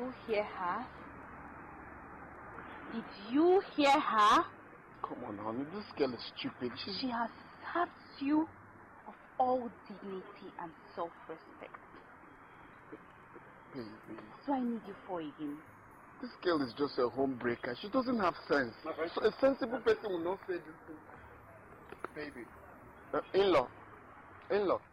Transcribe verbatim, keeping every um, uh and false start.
you hear her? Did you hear her? Come on, honey, this girl is stupid. She's... She has stripped you of all dignity and self-respect. Baby. So I need you for again. This girl is just a homebreaker. She doesn't have sense. So a sensible person will not say this thing. Baby. Uh, in-law. In-law.